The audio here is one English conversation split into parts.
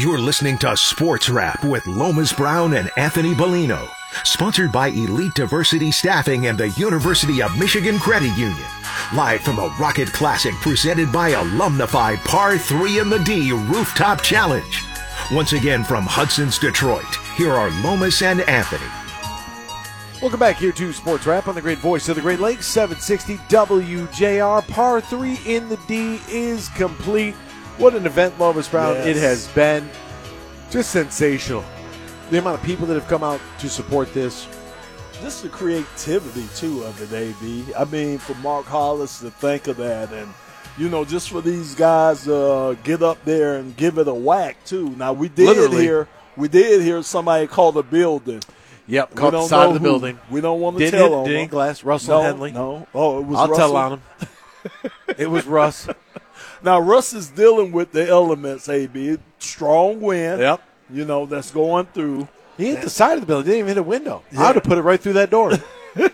You're listening to Sports Wrap with Lomas Brown and Anthony Bellino. Sponsored by Elite Diversity Staffing and the University of Michigan Credit Union. Live from the Rocket Classic presented by Alumnify Par 3 in the D Rooftop Challenge. Once again from Hudson's Detroit, here are Lomas and Anthony. Welcome back here to Sports Wrap on the great voice of the Great Lakes, 760 WJR. Par 3 in the D is complete. What an event, Lomas Brown. Yes. It has been just sensational. The amount of people that have come out to support this. Just the creativity, too, of it, AB. I mean, for Mark Hollis to think of that and, you know, just for these guys get up there and give it a whack, too. Now, we did hear somebody call the building. Yep, caught the side of the building. We don't want to tell on them. Glass, Russell Henley. No. Oh, it was I'll Russell. tell on him. It was Russ. Now, Russ is dealing with the elements, AB. Strong wind. Yep. You know, that's going through. He hit the side of the building. Didn't even hit a window. Yeah. I would have put it right through that door. You'd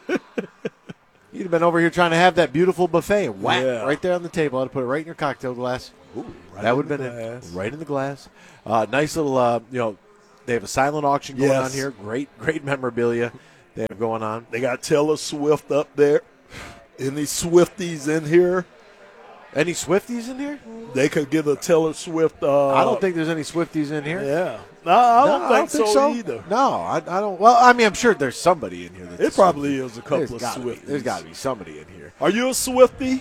have been over here trying to have that beautiful buffet. Whack, right there on the table. I'd have put it right in your cocktail glass. Ooh, right that would have been it. Right in the glass. Nice little, they have a silent auction going on here. Great memorabilia they have going on. They got Taylor Swift up there. Any Swifties in here? Any Swifties in here? They could get a Taylor Swift. I don't think there's any Swifties in here. Yeah. No, I don't think so either. No, I don't. Well, I mean, I'm sure there's somebody in here. It probably is a couple of Swifties. There's got to be somebody in here. Are you a Swiftie?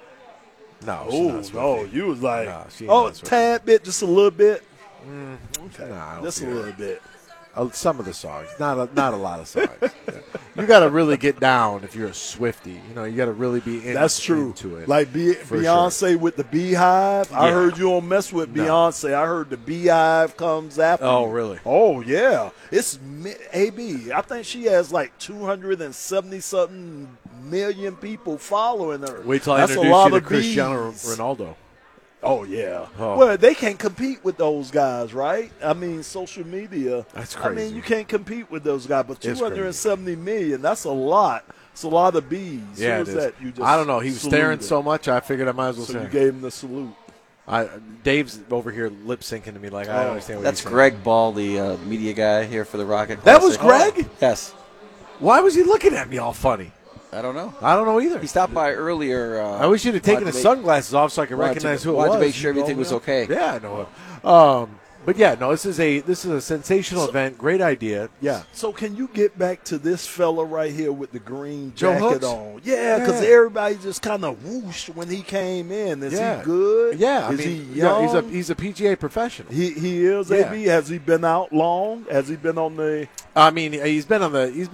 No. No, you was like, a tad bit, just a little bit. Okay. No, just a little bit. Some of the songs, not a lot of songs. Yeah. You got to really get down if you're a Swiftie. You know, you got to really be That's true. Into it. Like Beyonce with the Beehive. Yeah. I heard you don't mess with Beyonce. I heard the Beehive comes after. Oh, you. Really? Oh, yeah. It's AB. I think she has like 270-something million people following her. Wait till I introduce you to Cristiano Ronaldo. Oh, yeah. Oh. Well, they can't compete with those guys, right? I mean, social media. That's crazy. I mean, you can't compete with those guys, but 270 million, that's a lot. It's a lot of bees. Yeah, it is. That you just I don't know. He was staring so much, I figured I might as well say. So you gave him the salute. Dave's over here lip syncing to me like I don't understand what That's he's saying. Greg Ball, the media guy here for the Rocket Classic. That was Greg? Yes. Why was he looking at me all funny? I don't know. I don't know either. He stopped by earlier. I wish you'd have taken his sunglasses off so I could recognize who it was. Wanted to make sure everything was okay. Yeah, I know. But yeah, no, this is a sensational event. Great idea. Yeah. So can you get back to this fella right here with the green jacket on? Yeah, because everybody just kind of whooshed when he came in. Is he good? Yeah, is he young? Yeah, he's a PGA professional. He is. Yeah. AB, has he been out long? Has he been on the? I mean, he's been on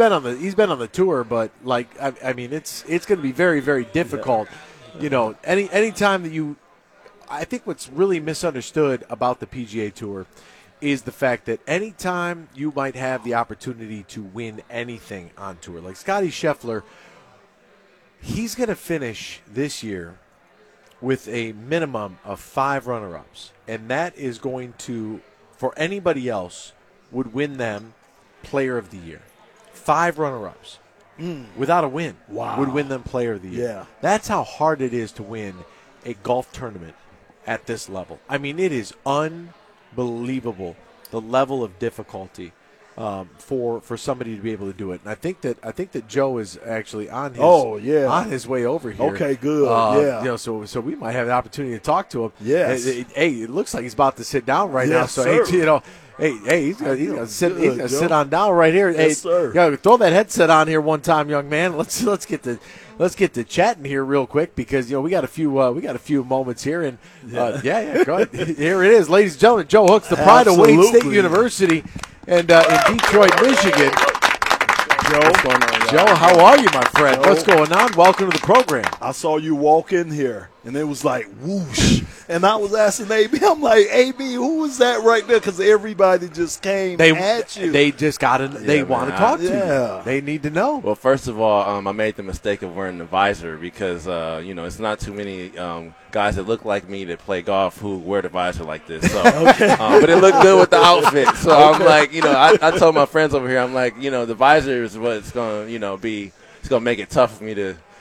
the tour, but like I mean, it's going to be very, very difficult. Yeah. You know, any time that you. I think what's really misunderstood about the PGA Tour is the fact that any time you might have the opportunity to win anything on tour, like Scottie Scheffler, he's going to finish this year with a minimum of 5 runner-ups, and that is going to, for anybody else, would win them Player of the Year. 5 runner-ups without a win would win them Player of the Year. Yeah. That's how hard it is to win a golf tournament at this level. I mean, it is unbelievable the level of difficulty for somebody to be able to do it. And I think that Joe is actually on his way over here. Okay, good. You know, so we might have the opportunity to talk to him. Yes. Hey, it looks like he's about to sit down right now. So sir. hey, you know. Hey, he's gonna sit on down right here. Yes, hey, sir. Throw that headset on here one time, young man. Let's get to chatting here real quick because we got a few moments here and go ahead. Here it is, ladies and gentlemen. Joe Hooks, the pride of Wayne State University, and in Detroit, Michigan. Joe, how are you, my friend? What's going on? Welcome to the program. I saw you walk in here, and it was like whoosh. And I was asking AB, I'm like, AB, who was that right there? Because everybody just came at you. They just got in. They want to talk to you. They need to know. Well, first of all, I made the mistake of wearing the visor because, it's not too many guys that look like me that play golf who wear the visor like this. So, but it looked good with the outfit. So I'm like, I told my friends over here, I'm like, the visor is what's going to, be. It's going to make it tough for me to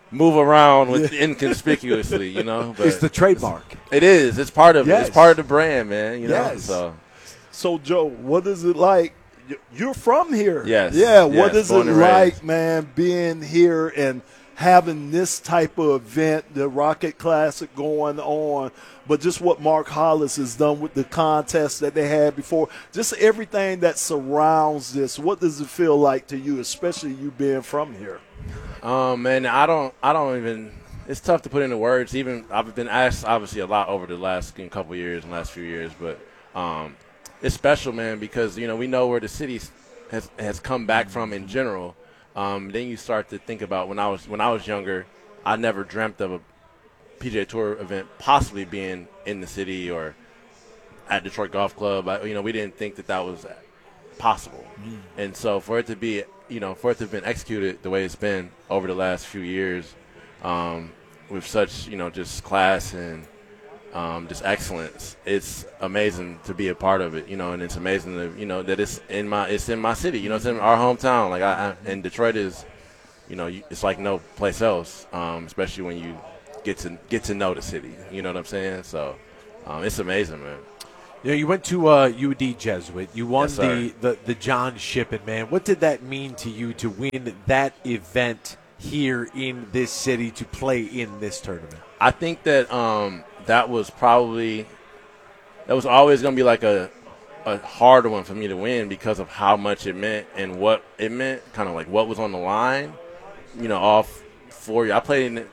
move around with inconspicuously, you know. But it's the trademark. It is. It's part of Yes. it. It's part of the brand, man. You know. Yes. So Joe, what is it like? You're from here. Yes. Yeah, what Yes, is it born and like, raised. man, being here and having this type of event, the Rocket Classic going on, but just what Mark Hollis has done with the contest that they had before, just everything that surrounds this. What does it feel like to you, especially you being from here? Man, I don't even. It's tough to put into words. Even I've been asked obviously a lot over the last couple of years, and last few years, but it's special, man, because you know we know where the city has come back from in general. Then you start to think about when I was younger, I never dreamt of a PGA Tour event possibly being in the city or at Detroit Golf Club. We didn't think that was possible, and so for it to be, for it to have been executed the way it's been over the last few years, with such just class and just excellence, it's amazing to be a part of it, and it's amazing to, that it's in my city, it's in our hometown. And Detroit is, it's like no place else, especially when you get to know the city. You know what I'm saying? So it's amazing, man. You went to UD Jesuit. You won Yes, sir. the John Shippen, man. What did that mean to you to win that event here in this city, to play in this tournament? I think that that was always going to be like a harder one for me to win because of how much it meant and what it meant, kind of like what was on the line. All 4 years. I played in it,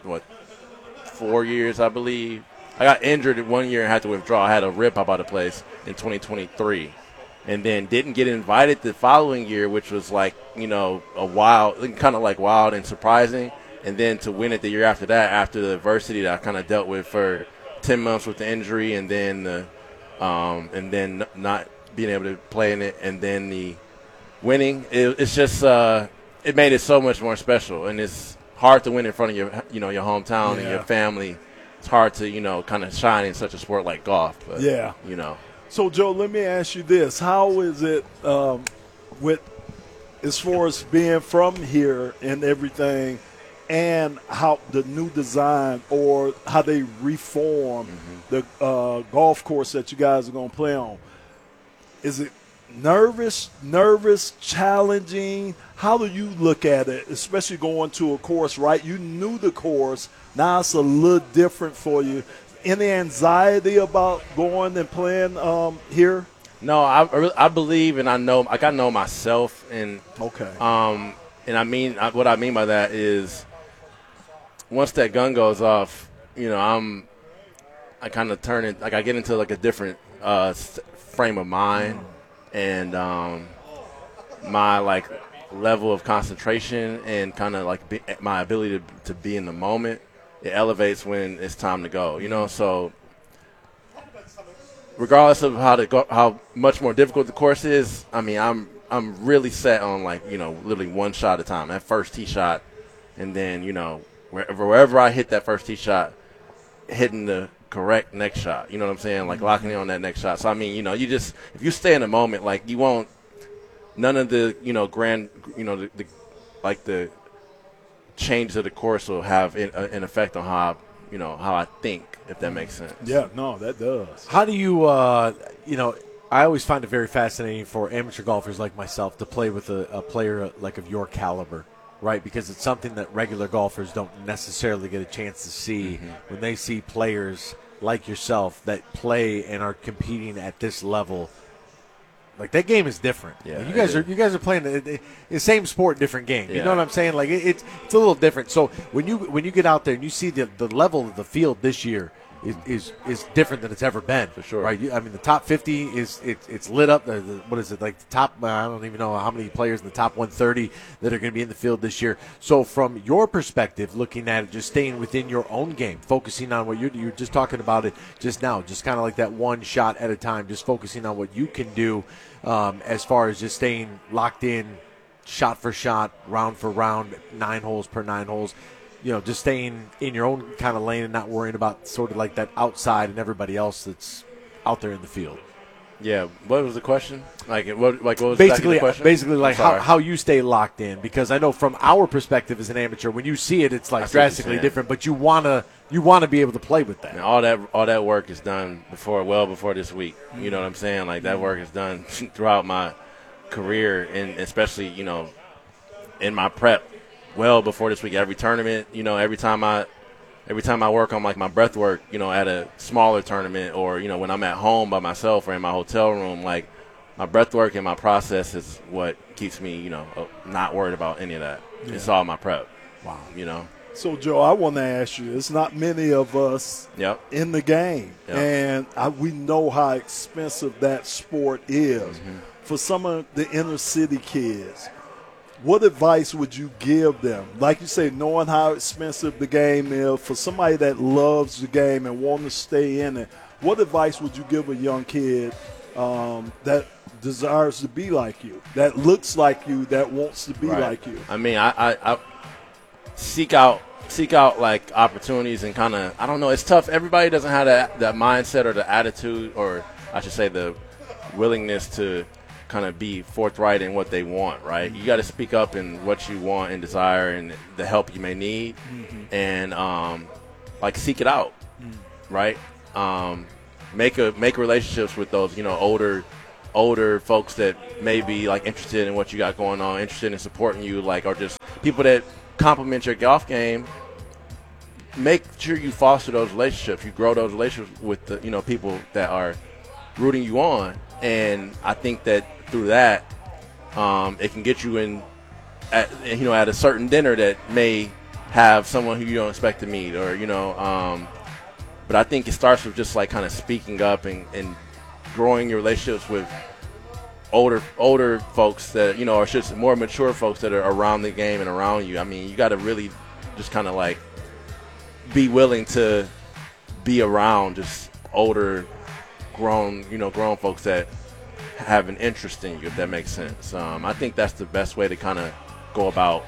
4 years, I believe. I got injured 1 year and had to withdraw. I had a rip up out of place in 2023. And then didn't get invited the following year, which was like, a wild, kind of like wild and surprising. And then to win it the year after that, after the adversity that I kind of dealt with for 10 months with the injury, and then not being able to play in it, and then the winning, it's just it made it so much more special. And it's hard to win in front of your your hometown and your family. It's hard to kind of shine in such a sport like golf. But, So, Joe, let me ask you this: how is it with as far as being from here and everything? And how the new design or how they reform the golf course that you guys are going to play on. Is it nervous, challenging? How do you look at it, especially going to a course, right? You knew the course. Now it's a little different for you. Any anxiety about going and playing here? No, I believe and I know, like I know myself. And, okay. And I mean, what I mean by that is, once that gun goes off, I kind of turn it, like I get into like a different frame of mind, and my like level of concentration and kind of like my ability to be in the moment, it elevates when it's time to go. So regardless of how much more difficult the course is, I mean, I'm really set on literally one shot at a time. That first tee shot, and then wherever I hit that first tee shot, hitting the correct next shot. You know what I'm saying? Like locking in on that next shot. So I mean, you just, if you stay in the moment, like you won't, none of the grand, the change of the course will have an effect on how I think, if that makes sense. Yeah, no, that does. How do you, I always find it very fascinating for amateur golfers like myself to play with a player like of your caliber. Right, because it's something that regular golfers don't necessarily get a chance to see when they see players like yourself that play and are competing at this level. Like, that game is different. Yeah, you guys are playing the same sport, different game. Yeah. You know what I'm saying? Like it's a little different. So when you get out there and you see the level of the field this year is different than it's ever been. For sure. Right? I mean, the top 50 it's lit up. What is it, like the top? I don't even know how many players in the top 130 that are going to be in the field this year. So from your perspective, looking at it, just staying within your own game, focusing on what you're just talking about it just now, just kind of like that one shot at a time, just focusing on what you can do as far as just staying locked in, shot for shot, round for round, 9 holes per 9 holes. Just staying in your own kind of lane and not worrying about sort of like that outside and everybody else that's out there in the field. Yeah. What was the question? What was Basically, the question? like how you stay locked in, because I know from our perspective as an amateur, when you see it, it's like drastically different. But you wanna be able to play with that. And all that work is done well before this week. You know what I'm saying? Like that work is done throughout my career, and especially in my prep well before this week. Every tournament, every time I work on like my breath work, at a smaller tournament, or when I'm at home by myself or in my hotel room, like my breath work and my process is what keeps me, not worried about any of that. Yeah. It's all my prep. Wow. So, Joe, I want to ask you, it's not many of us in the game, and we know how expensive that sport is. Mm-hmm. For some of the inner city kids, what advice would you give them? Like you say, knowing how expensive the game is, for somebody that loves the game and want to stay in it, what advice would you give a young kid that desires to be like you, that looks like you, that wants to be like you? I mean, I seek out like opportunities and kind of, I don't know, it's tough. Everybody doesn't have that mindset or the attitude, or I should say the willingness to kind of be forthright in what they want, right? You got to speak up in what you want and desire and the help you may need, and seek it out, right? Make relationships with those older folks that may be like interested in what you got going on, interested in supporting you, or just people that complement your golf game. Make sure you foster those relationships. You grow those relationships with the people that are rooting you on, and I think that through that, it can get you in at a certain dinner that may have someone who you don't expect to meet, or but I think it starts with just like kind of speaking up and growing your relationships with older folks that are just more mature folks that are around the game and around you. I mean, you got to really just kind of like be willing to be around just older, grown folks that have an interest in you, if that makes sense. I think that's the best way to kind of go about,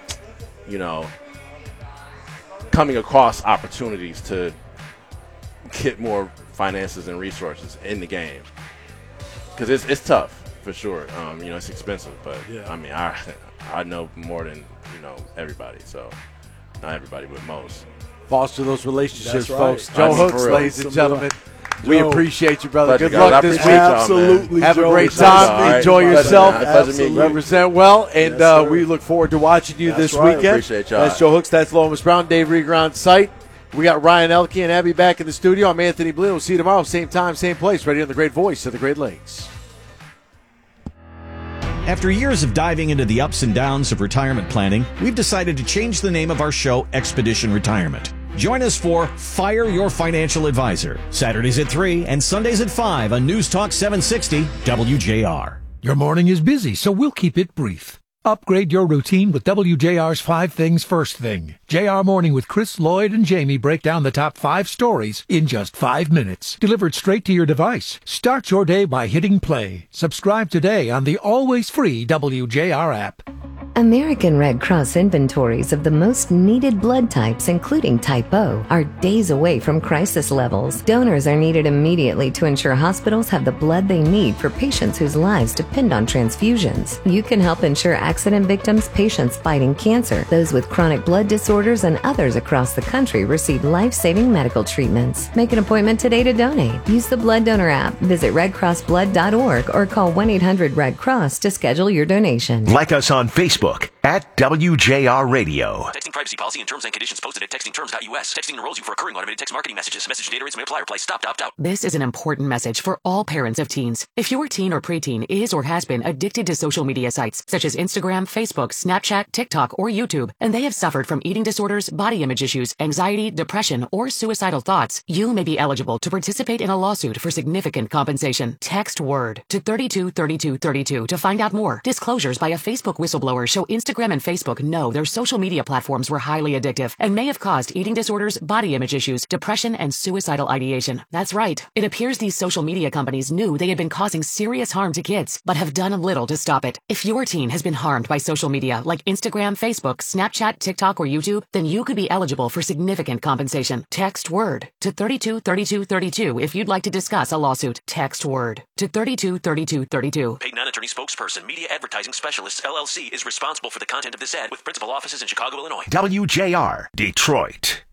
coming across opportunities to get more finances and resources in the game. Because it's tough, for sure. It's expensive, but, I mean, I know more than, everybody. So, not everybody, but most. Foster those relationships, right, folks. Joe Hooks, ladies and gentlemen. We appreciate you, brother. Pleasure, Good guys. luck this week. Absolutely. Have a Joe. great time. Enjoy yourself. Represent well. And we look forward to watching you this weekend. Appreciate y'all. That's Joe Hooks. That's Lomas Brown. Dave Rieger on site. We got Ryan Elke and Abby back in the studio. I'm Anthony Bellino. We'll see you tomorrow. Same time, same place. Right here on the great voice of the Great Lakes. After years of diving into the ups and downs of retirement planning, we've decided to change the name of our show, Expedition Retirement. Join us for Fire Your Financial Advisor, Saturdays at 3 and Sundays at 5 on News Talk 760 WJR. Your morning is busy, so we'll keep it brief. Upgrade your routine with WJR's 5 Things First Thing. JR Morning with Chris, Lloyd, and Jamie break down the top 5 stories in just 5 minutes. Delivered straight to your device. Start your day by hitting play. Subscribe today on the always free WJR app. American Red Cross inventories of the most needed blood types, including Type O, are days away from crisis levels. Donors are needed immediately to ensure hospitals have the blood they need for patients whose lives depend on transfusions. You can help ensure accident victims, patients fighting cancer, those with chronic blood disorders, and others across the country receive life-saving medical treatments. Make an appointment today to donate. Use the Blood Donor app, visit redcrossblood.org, or call 1-800-RED-CROSS to schedule your donation. Like us on Facebook at WJR Radio. Texting privacy policy and terms and conditions posted at textingterms.us. Texting enrolls you for recurring automated text marketing messages. Message data rates may apply. Reply stop, opt out. This is an important message for all parents of teens. If your teen or preteen is or has been addicted to social media sites such as Instagram, Facebook, Snapchat, TikTok, or YouTube, and they have suffered from eating disorders, body image issues, anxiety, depression, or suicidal thoughts, you may be eligible to participate in a lawsuit for significant compensation. Text WORD to 323232 to find out more. Disclosures by a Facebook whistleblower show Instagram Instagram and Facebook know their social media platforms were highly addictive and may have caused eating disorders, body image issues, depression, and suicidal ideation. That's right. It appears these social media companies knew they had been causing serious harm to kids, but have done little to stop it. If your teen has been harmed by social media like Instagram, Facebook, Snapchat, TikTok, or YouTube, then you could be eligible for significant compensation. Text WORD to 323232 if you'd like to discuss a lawsuit. Text WORD to 323232. Paid non-attorney spokesperson, Media Advertising Specialists, LLC, is responsible for the content of this ad with principal offices in Chicago, Illinois. WJR, Detroit.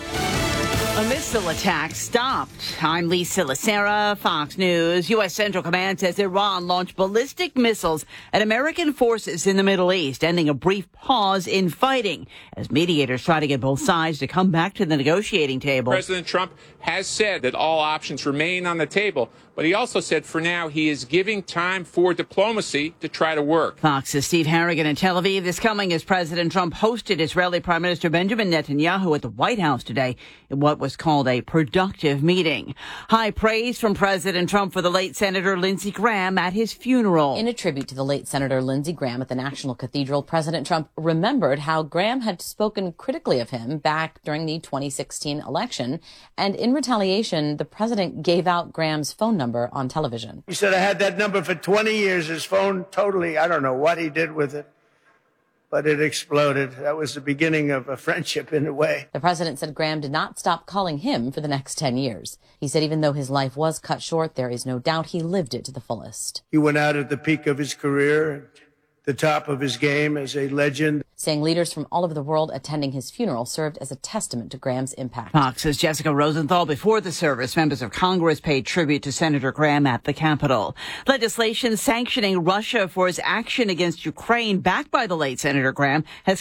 A missile attack stopped. I'm Lisa Lacera, Fox News. U.S. Central Command says Iran launched ballistic missiles at American forces in the Middle East, ending a brief pause in fighting as mediators try to get both sides to come back to the negotiating table. President Trump has said that all options remain on the table, but he also said for now he is giving time for diplomacy to try to work. Fox's Steve Harrigan in Tel Aviv. This coming as President Trump hosted Israeli Prime Minister Benjamin Netanyahu at the White House today in what was called a productive meeting. High praise from President Trump for the late Senator Lindsey Graham at his funeral. In a tribute to the late Senator Lindsey Graham at the National Cathedral, President Trump remembered how Graham had spoken critically of him back during the 2016 election, and in retaliation, the president gave out Graham's phone number on television. He said, I had that number for 20 years. His phone totally, I don't know what he did with it, but it exploded. That was the beginning of a friendship in a way. The president said Graham did not stop calling him for the next 10 years. He said even though his life was cut short, there is no doubt he lived it to the fullest. He went out at the peak of his career, the top of his game as a legend. Saying leaders from all over the world attending his funeral served as a testament to Graham's impact. Fox's Jessica Rosenthal. Before the service, members of Congress paid tribute to Senator Graham at the Capitol. Legislation sanctioning Russia for its action against Ukraine, backed by the late Senator Graham, has